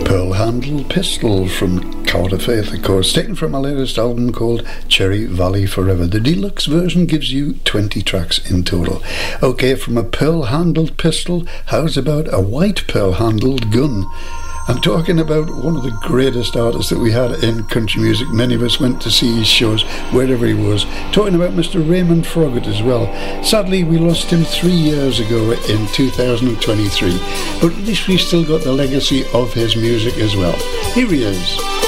Pearl-handled pistol from Coward of Faith, of course, taken from my latest album called Cherry Valley Forever. The deluxe version gives you 20 tracks in total. Okay, from a pearl-handled pistol, how's about a white pearl-handled gun? I'm talking about one of the greatest artists that we had in country music. Many of us went to see his shows wherever he was. Talking about Mr. Raymond Froggatt as well. Sadly, we lost him 3 years ago in 2023. But at least we still got the legacy of his music as well. Here he is.